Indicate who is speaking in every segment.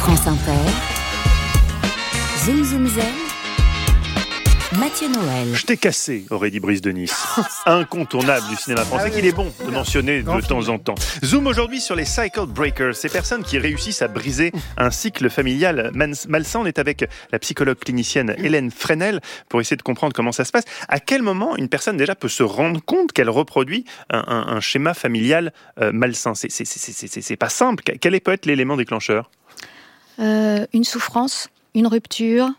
Speaker 1: France Inter, Zoom Zoom Zen, Mathieu Noël.
Speaker 2: Je t'ai cassé, aurait dit Brice de Nice. Incontournable du cinéma français qu'il est bon de mentionner de temps en temps. Zoom aujourd'hui sur les cycle breakers, ces personnes qui réussissent à briser un cycle familial malsain. On est avec la psychologue clinicienne Hélène Fresnel pour essayer de comprendre comment ça se passe. À quel moment une personne déjà peut se rendre compte qu'elle reproduit un schéma familial malsain? C'est pas simple. Quel peut être l'élément déclencheur?
Speaker 3: Une souffrance, une rupture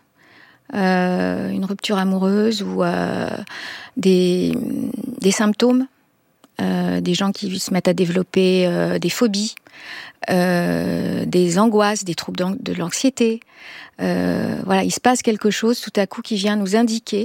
Speaker 3: amoureuse ou des symptômes, des gens qui se mettent à développer des phobies, des angoisses, des troubles de l'anxiété. Il se passe quelque chose tout à coup qui vient nous indiquer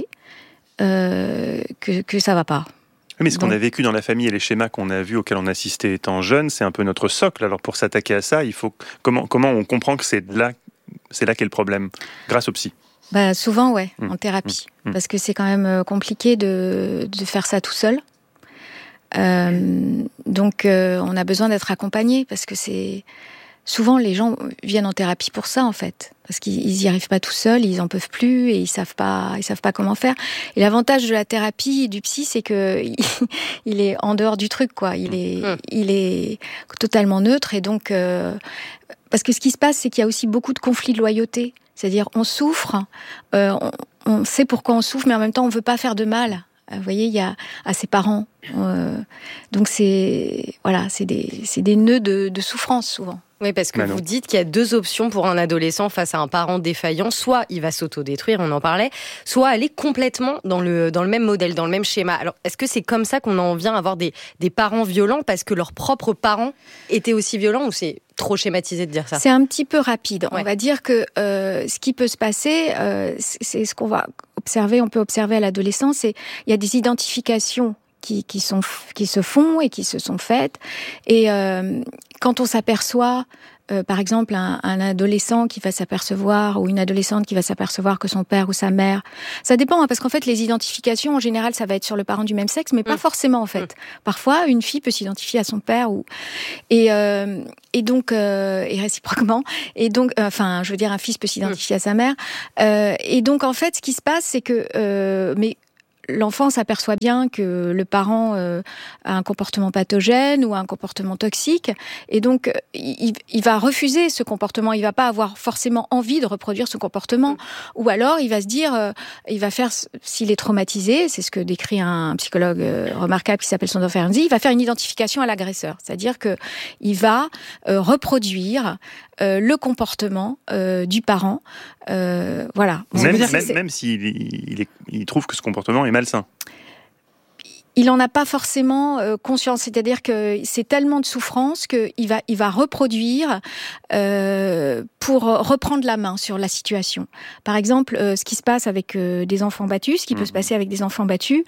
Speaker 3: que ça va pas.
Speaker 2: Mais ce qu'on a vécu dans la famille et les schémas qu'on a vus, auxquels on assistait étant jeune, c'est un peu notre socle. Alors pour s'attaquer à ça, il faut comment on comprend que c'est là qu'est le problème, grâce au psy?
Speaker 3: Souvent, en thérapie. Parce que c'est quand même compliqué de faire ça tout seul. Donc, on a besoin d'être accompagné parce que souvent, les gens viennent en thérapie pour ça, en fait. Parce qu'ils n'y arrivent pas tout seuls, ils en peuvent plus et ils savent pas comment faire. Et l'avantage de la thérapie et du psy, c'est que il est en dehors du truc, quoi. Il est totalement neutre et donc, parce que ce qui se passe, c'est qu'il y a aussi beaucoup de conflits de loyauté. C'est-à-dire, on souffre, on sait pourquoi on souffre, mais en même temps, on veut pas faire de mal. Vous voyez, il y a à ses parents. Donc c'est des nœuds de souffrance souvent.
Speaker 4: Oui, parce que vous dites qu'il y a deux options pour un adolescent face à un parent défaillant. Soit il va s'autodétruire, on en parlait, soit aller complètement dans le même modèle, dans le même schéma. Alors, est-ce que c'est comme ça qu'on en vient à avoir des parents violents parce que leurs propres parents étaient aussi violents, ou c'est trop schématisé de dire ça? C'est
Speaker 3: un petit peu rapide. Ouais. On va dire que ce qui peut se passer, c'est ce qu'on va observer, on peut observer à l'adolescence, il y a des identifications qui se font et qui se sont faites. Et quand on s'aperçoit, par exemple, un adolescent qui va s'apercevoir, ou une adolescente qui va s'apercevoir que son père ou sa mère, ça dépend, parce qu'en fait, les identifications, en général, ça va être sur le parent du même sexe, mais pas forcément, en fait. Parfois, une fille peut s'identifier à son père, et donc, et réciproquement. Et donc, je veux dire, un fils peut s'identifier à sa mère. Et donc, en fait, ce qui se passe, c'est que, l'enfant s'aperçoit bien que le parent a un comportement pathogène ou un comportement toxique, et donc il va refuser ce comportement. Il va pas avoir forcément envie de reproduire ce comportement, ou alors il va se dire, il va faire, s'il est traumatisé, c'est ce que décrit un psychologue remarquable qui s'appelle Sandor Ferenczi, il va faire une identification à l'agresseur, c'est-à-dire que il va reproduire le comportement du parent, voilà.
Speaker 2: Même s'il trouve que ce comportement est malsain.
Speaker 3: Il n'en a pas forcément conscience, c'est-à-dire que c'est tellement de souffrance qu'il va reproduire pour reprendre la main sur la situation. Par exemple, ce qui se passe avec des enfants battus, ce qui peut se passer avec des enfants battus,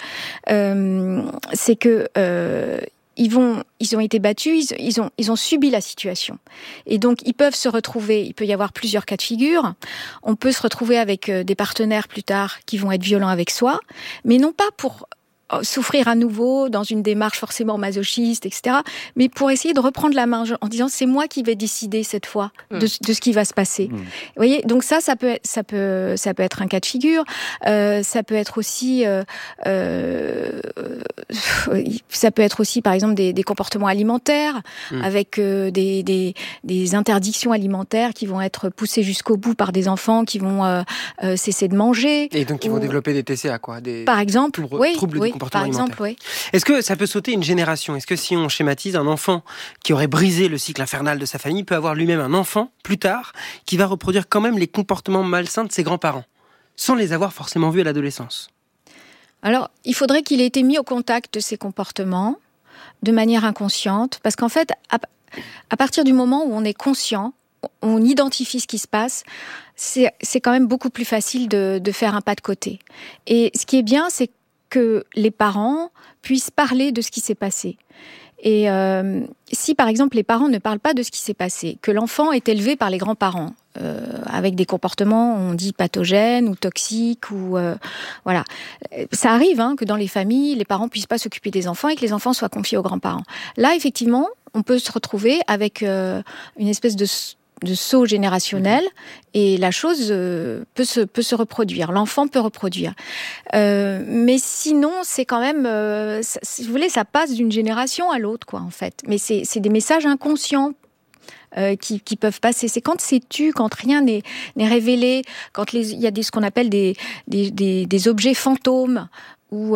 Speaker 3: c'est que ils ont été battus, ils ont subi la situation. Et donc, ils peuvent se retrouver, il peut y avoir plusieurs cas de figure. On peut se retrouver avec des partenaires plus tard qui vont être violents avec soi, mais non pas pour souffrir à nouveau dans une démarche forcément masochiste, etc., mais pour essayer de reprendre la main en disant c'est moi qui vais décider cette fois de ce qui va se passer. Vous voyez, donc ça peut être un cas de figure. Ça peut être aussi par exemple des comportements alimentaires avec des interdictions alimentaires qui vont être poussées jusqu'au bout par des enfants qui vont cesser de manger,
Speaker 5: et donc ils vont développer des TCA, quoi,
Speaker 3: par exemple,
Speaker 5: troubles du comportement alimentaire.
Speaker 3: Oui.
Speaker 5: Est-ce que ça peut sauter une génération? Est-ce que si on schématise, un enfant qui aurait brisé le cycle infernal de sa famille peut avoir lui-même un enfant, plus tard, qui va reproduire quand même les comportements malsains de ses grands-parents, sans les avoir forcément vus à l'adolescence?
Speaker 3: Alors, il faudrait qu'il ait été mis au contact de ces comportements de manière inconsciente, parce qu'en fait, à partir du moment où on est conscient, on identifie ce qui se passe, c'est quand même beaucoup plus facile de faire un pas de côté. Et ce qui est bien, c'est que les parents puissent parler de ce qui s'est passé. Et si, par exemple, les parents ne parlent pas de ce qui s'est passé, que l'enfant est élevé par les grands-parents, avec des comportements, on dit pathogènes ou toxiques, ou voilà. Ça arrive que dans les familles, les parents puissent pas s'occuper des enfants et que les enfants soient confiés aux grands-parents. Là, effectivement, on peut se retrouver avec une espèce saut générationnel et la chose peut se reproduire. L'enfant peut reproduire. Mais sinon, c'est quand même, si vous voulez, ça passe d'une génération à l'autre, quoi, en fait. Mais c'est des messages inconscients qui peuvent passer. C'est quand c'est tu, quand rien n'est révélé, quand il y a ce qu'on appelle des objets fantômes, ou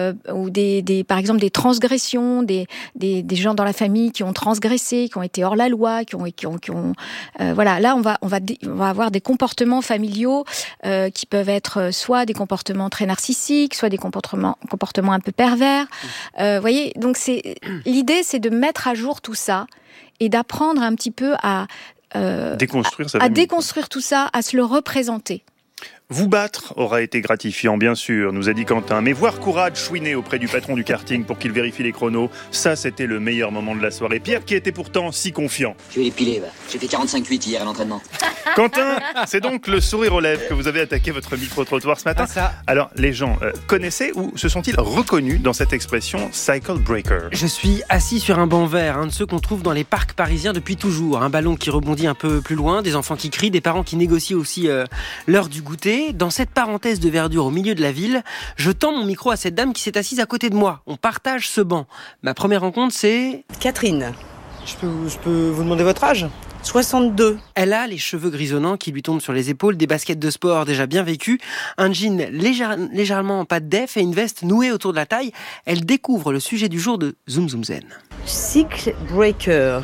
Speaker 3: par exemple des transgressions, des gens dans la famille qui ont transgressé, qui ont été hors la loi, qui ont voilà. Là, on va avoir des comportements familiaux qui peuvent être soit des comportements très narcissiques, soit des comportements un peu pervers. Voyez, donc l'idée, c'est de mettre à jour tout ça et d'apprendre un petit peu à déconstruire tout ça, à se le représenter.
Speaker 2: Vous battre aura été gratifiant, bien sûr, nous a dit Quentin. Mais voir Courage chouiner auprès du patron du karting pour qu'il vérifie les chronos, ça, c'était le meilleur moment de la soirée. Pierre, qui était pourtant si confiant.
Speaker 6: Je vais les piler, va. J'ai fait 45,8 hier à l'entraînement.
Speaker 2: Quentin, c'est donc le sourire aux lèvres que vous avez attaqué votre micro-trottoir ce matin. Alors, les gens connaissaient ou se sont-ils reconnus dans cette expression « cycle breaker » ?
Speaker 5: Je suis assis sur un banc vert, un de ceux qu'on trouve dans les parcs parisiens depuis toujours. Un ballon qui rebondit un peu plus loin, des enfants qui crient, des parents qui négocient aussi l'heure du goûter. Dans cette parenthèse de verdure au milieu de la ville, je tends mon micro à cette dame qui s'est assise à côté de moi. On partage ce banc. Ma première rencontre, c'est...
Speaker 7: Catherine.
Speaker 5: Je peux vous demander votre âge ?
Speaker 7: 62.
Speaker 5: Elle a les cheveux grisonnants qui lui tombent sur les épaules, des baskets de sport déjà bien vécues, un jean légèrement en pâte def et une veste nouée autour de la taille. Elle découvre le sujet du jour de Zoom Zoom Zen.
Speaker 7: Cycle breaker.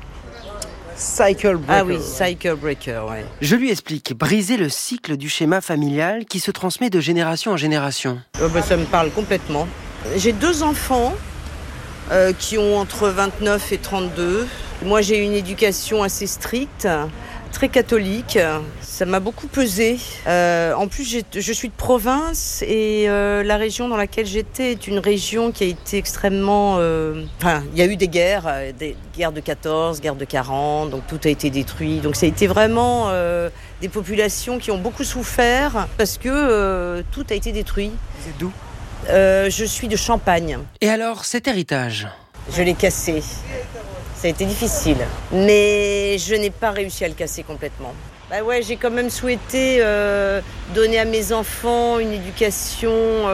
Speaker 5: Cycle breaker.
Speaker 7: Ah oui, cycle breaker, ouais.
Speaker 5: Je lui explique, briser le cycle du schéma familial qui se transmet de génération en génération.
Speaker 7: Ça me parle complètement. J'ai 2 enfants qui ont entre 29 et 32. Moi, j'ai une éducation assez stricte, très catholique. Ça m'a beaucoup pesé. En plus, je suis de province et la région dans laquelle j'étais est une région qui a été extrêmement... Enfin, il y a eu des guerres de 14, guerres de 40, donc tout a été détruit. Donc ça a été vraiment des populations qui ont beaucoup souffert parce que tout a été détruit.
Speaker 5: Vous êtes d'où ?
Speaker 7: Je suis de Champagne.
Speaker 5: Et alors, cet héritage ?
Speaker 7: Je l'ai cassé. Ça a été difficile, mais je n'ai pas réussi à le casser complètement. Bah ouais, j'ai quand même souhaité donner à mes enfants une éducation,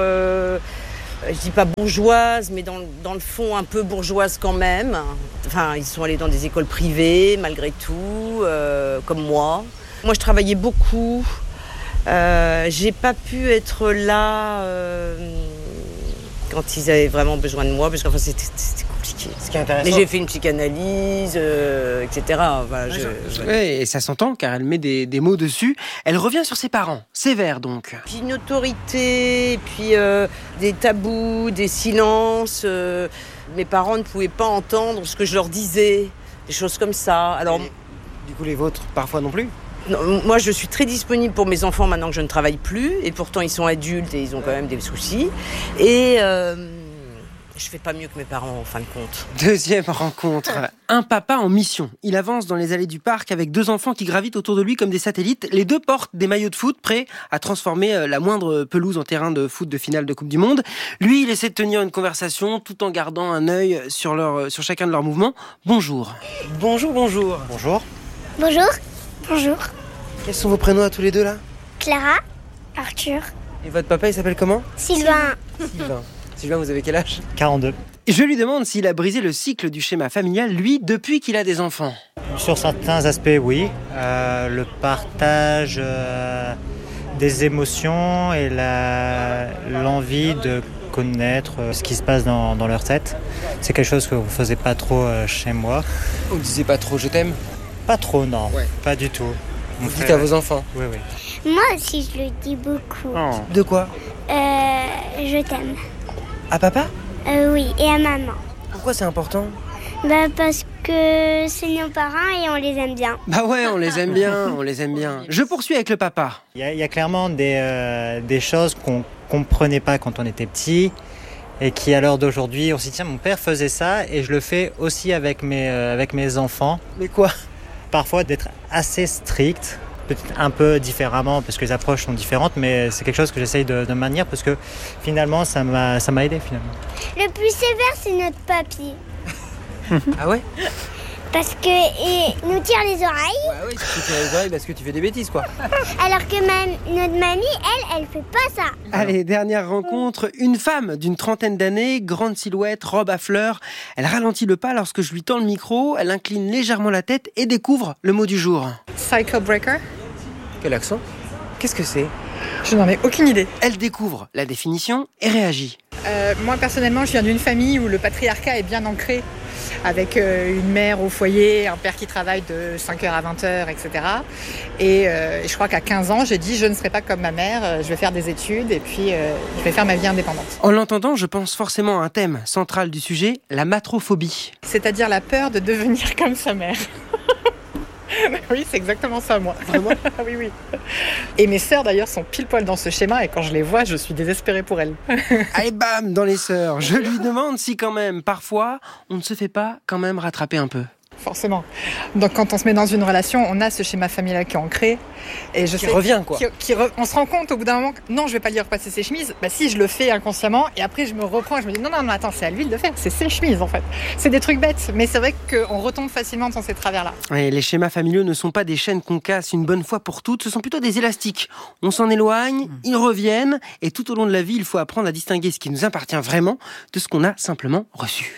Speaker 7: je dis pas bourgeoise, mais dans le fond un peu bourgeoise quand même. Enfin, ils sont allés dans des écoles privées malgré tout, comme moi. Moi, je travaillais beaucoup. J'ai pas pu être là quand ils avaient vraiment besoin de moi, parce qu'enfin c'était compliqué.
Speaker 5: Ce qui est intéressant.
Speaker 7: Mais j'ai fait une psychanalyse, etc. Enfin,
Speaker 5: Oui, et ça s'entend car elle met des mots dessus. Elle revient sur ses parents, sévère donc.
Speaker 7: Puis une autorité, puis des tabous, des silences. Mes parents ne pouvaient pas entendre ce que je leur disais, des choses comme ça. Alors,
Speaker 5: du coup, les vôtres, parfois non plus ?
Speaker 7: Non, moi, je suis très disponible pour mes enfants maintenant que je ne travaille plus. Et pourtant, ils sont adultes et ils ont quand même des soucis. Et je fais pas mieux que mes parents, en fin de compte.
Speaker 5: Deuxième rencontre. Un papa en mission. Il avance dans les allées du parc avec 2 enfants qui gravitent autour de lui comme des satellites. Les 2 portent des maillots de foot prêts à transformer la moindre pelouse en terrain de foot de finale de Coupe du Monde. Lui, il essaie de tenir une conversation tout en gardant un œil sur chacun de leurs mouvements. Bonjour. Bonjour.
Speaker 8: Bonjour.
Speaker 9: Bonjour. Bonjour.
Speaker 8: Quels sont vos prénoms à tous les deux là ?
Speaker 9: Clara, Arthur,
Speaker 8: Et votre papa il s'appelle comment ?
Speaker 9: Sylvain.
Speaker 8: Sylvain, vous avez quel âge ?
Speaker 10: 42.
Speaker 5: Je lui demande s'il a brisé le cycle du schéma familial, lui, depuis qu'il a des enfants.
Speaker 10: Sur certains aspects, oui. Le partage des émotions et l'envie de connaître ce qui se passe dans leur tête. C'est quelque chose que vous ne faisiez pas trop chez moi.
Speaker 8: Vous ne disiez pas trop je t'aime ?
Speaker 10: Pas trop, non.
Speaker 8: Ouais.
Speaker 10: Pas du tout.
Speaker 8: Vous dites à vos enfants ?
Speaker 10: Oui.
Speaker 9: Moi aussi, je le dis beaucoup.
Speaker 2: Oh.
Speaker 8: De quoi ?
Speaker 9: Je t'aime.
Speaker 8: À papa ?
Speaker 9: Oui, et à maman.
Speaker 8: Pourquoi c'est important ?
Speaker 9: Parce que c'est nos parents et on les aime bien.
Speaker 5: Bah ouais, on les aime bien. Je poursuis avec le papa.
Speaker 10: Il y a clairement des choses qu'on comprenait pas quand on était petit et qui, à l'heure d'aujourd'hui, on s'est dit tiens, mon père faisait ça et je le fais aussi avec mes enfants.
Speaker 8: Mais quoi ?
Speaker 10: Parfois d'être assez strict, peut-être un peu différemment parce que les approches sont différentes, mais c'est quelque chose que j'essaye de maintenir parce que finalement ça m'a aidé finalement.
Speaker 9: Le plus sévère, c'est notre papy.
Speaker 8: Ah ouais ?
Speaker 9: parce que nous tire les oreilles.
Speaker 8: Ouais, oui, si tu tires les oreilles parce que tu fais des bêtises, quoi.
Speaker 9: Alors que notre mamie, elle fait pas ça.
Speaker 5: Allez, dernière rencontre. Une femme d'une trentaine d'années, grande silhouette, robe à fleurs. Elle ralentit le pas lorsque je lui tends le micro. Elle incline légèrement la tête et découvre le mot du jour.
Speaker 11: Cycle breaker.
Speaker 8: Quel accent? Qu'est-ce que c'est?
Speaker 11: Je n'en ai aucune idée.
Speaker 5: Elle découvre la définition et réagit.
Speaker 11: Moi, personnellement, je viens d'une famille où le patriarcat est bien ancré, avec une mère au foyer, un père qui travaille de 5h à 20h, etc. Et je crois qu'à 15 ans, j'ai dit, je ne serai pas comme ma mère, je vais faire des études et puis je vais faire ma vie indépendante.
Speaker 5: En l'entendant, je pense forcément à un thème central du sujet, la matrophobie.
Speaker 11: C'est-à-dire la peur de devenir comme sa mère. Oui, c'est exactement ça, moi.
Speaker 5: Vraiment?
Speaker 11: Oui. Et mes sœurs, d'ailleurs, sont pile poil dans ce schéma et quand je les vois, je suis désespérée pour elles.
Speaker 5: Allez, bam, dans les sœurs. Je lui demande si quand même, parfois, on ne se fait pas quand même rattraper un peu.
Speaker 11: Forcément. Donc quand on se met dans une relation, on a ce schéma familial qui est ancré. Et je
Speaker 8: Qui revient, quoi.
Speaker 11: On se rend compte au bout d'un moment que non, je vais pas lui repasser ses chemises. Bah si, je le fais inconsciemment. Et après, je me reprends et je me dis non, attends, c'est à lui de le faire. C'est ses chemises, en fait. C'est des trucs bêtes. Mais c'est vrai qu'on retombe facilement dans ces travers-là.
Speaker 5: Et les schémas familiaux ne sont pas des chaînes qu'on casse une bonne fois pour toutes. Ce sont plutôt des élastiques. On s'en éloigne, ils reviennent. Et tout au long de la vie, il faut apprendre à distinguer ce qui nous appartient vraiment de ce qu'on a simplement reçu.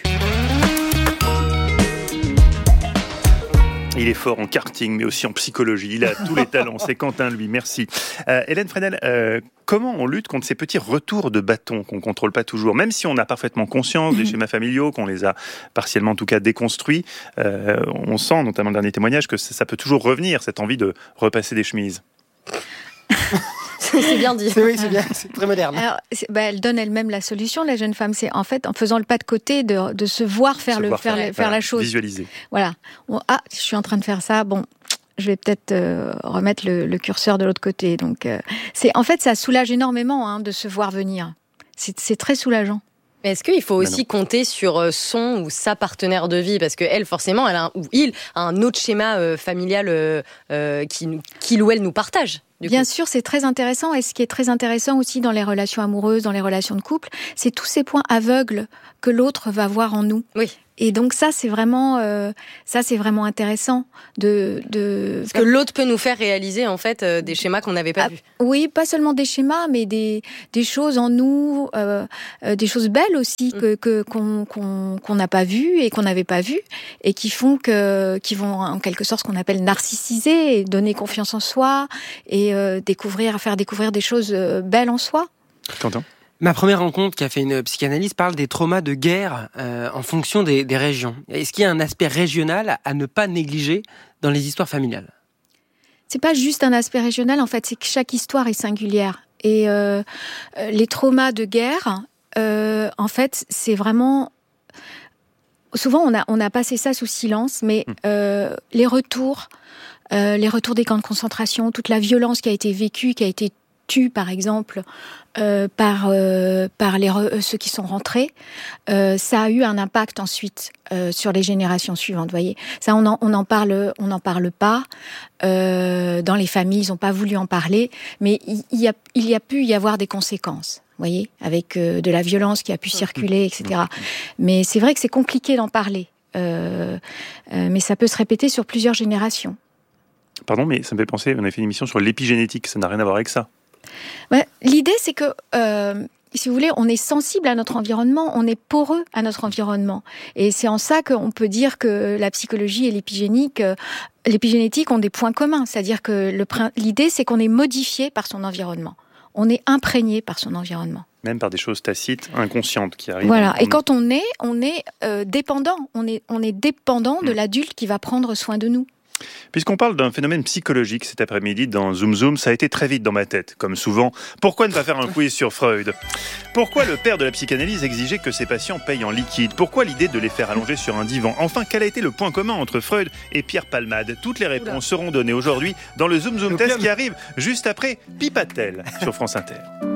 Speaker 2: Il est fort en karting, mais aussi en psychologie. Il a tous les talents. C'est Quentin, lui. Merci. Hélène Fresnel, comment on lutte contre ces petits retours de bâton qu'on ne contrôle pas toujours? Même si on a parfaitement conscience des schémas familiaux, qu'on les a partiellement en tout cas déconstruits, on sent, notamment le dernier témoignage, que ça peut toujours revenir, cette envie de repasser des chemises.
Speaker 4: C'est bien dit.
Speaker 5: Oui, c'est bien, c'est très moderne.
Speaker 3: Alors, elle donne elle-même la solution, la jeune femme. C'est en fait en faisant le pas de côté de se voir faire la chose.
Speaker 2: Visualiser.
Speaker 3: Voilà. Je suis en train de faire ça. Bon, je vais peut-être remettre le curseur de l'autre côté. Donc, ça soulage énormément de se voir venir. C'est très soulageant.
Speaker 4: Mais est-ce qu'il faut aussi compter sur son ou sa partenaire de vie? Parce qu'elle, forcément, il a un autre schéma familial qu'il ou elle nous partage.
Speaker 3: Bien sûr, c'est très intéressant. Et ce qui est très intéressant aussi dans les relations amoureuses, dans les relations de couple, c'est tous ces points aveugles que l'autre va voir en nous.
Speaker 4: Oui.
Speaker 3: Et donc ça, c'est vraiment intéressant de
Speaker 4: parce que l'autre peut nous faire réaliser en fait des schémas qu'on n'avait pas vus.
Speaker 3: Oui, pas seulement des schémas, mais des choses en nous, des choses belles aussi qu'on n'a pas vues et qu'on n'avait pas vues et qui vont en quelque sorte ce qu'on appelle narcissiser, et donner confiance en soi et faire découvrir des choses belles en soi.
Speaker 2: Quentin?
Speaker 5: Ma première rencontre qui a fait une psychanalyse parle des traumas de guerre en fonction des régions. Est-ce qu'il y a un aspect régional à ne pas négliger dans les histoires familiales?
Speaker 3: C'est pas juste un aspect régional, en fait, c'est que chaque histoire est singulière. Et les traumas de guerre, en fait, c'est vraiment... Souvent, on a passé ça sous silence, mais les retours des camps de concentration, toute la violence qui a été vécue, qui a été tue, par exemple, par ceux qui sont rentrés, ça a eu un impact ensuite sur les générations suivantes. Voyez, ça on en parle pas dans les familles, ils n'ont pas voulu en parler, mais il y a pu y avoir des conséquences. Voyez, avec de la violence qui a pu circuler, etc. Mais c'est vrai que c'est compliqué d'en parler, mais ça peut se répéter sur plusieurs générations.
Speaker 2: Pardon, mais ça me fait penser, on a fait une émission sur l'épigénétique, ça n'a rien à voir avec ça.
Speaker 3: Ouais, l'idée, c'est que, si vous voulez, on est sensible à notre environnement, on est poreux à notre environnement. Et c'est en ça qu'on peut dire que la psychologie et l'épigénétique ont des points communs. C'est-à-dire que l'idée, c'est qu'on est modifié par son environnement. On est imprégné par son environnement.
Speaker 2: Même par des choses tacites, inconscientes qui arrivent.
Speaker 3: Voilà. Et quand on est dépendant. On est dépendant de l'adulte qui va prendre soin de nous.
Speaker 2: Puisqu'on parle d'un phénomène psychologique cet après-midi dans Zoom Zoom, ça a été très vite dans ma tête. Comme souvent, pourquoi ne pas faire un quiz sur Freud? Pourquoi le père de la psychanalyse exigeait que ses patients payent en liquide? Pourquoi l'idée de les faire allonger sur un divan? Enfin, quel a été le point commun entre Freud et Pierre Palmade? Toutes les réponses seront données aujourd'hui dans le Zoom Zoom test qui arrive juste après Pipatel sur France Inter.